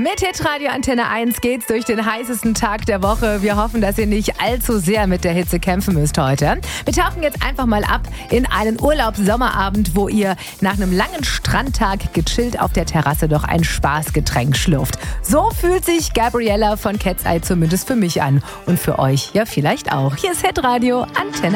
Mit Hitradio Antenne 1 geht's durch den heißesten Tag der Woche. Wir hoffen, dass ihr nicht allzu sehr mit der Hitze kämpfen müsst heute. Wir tauchen jetzt einfach mal ab in einen Urlaubs-Sommerabend, wo ihr nach einem langen Strandtag gechillt auf der Terrasse doch ein Spaßgetränk schlürft. So fühlt sich Gabriella von Cat's Eye zumindest für mich an. Und für euch ja vielleicht auch. Hier ist Hitradio Antenne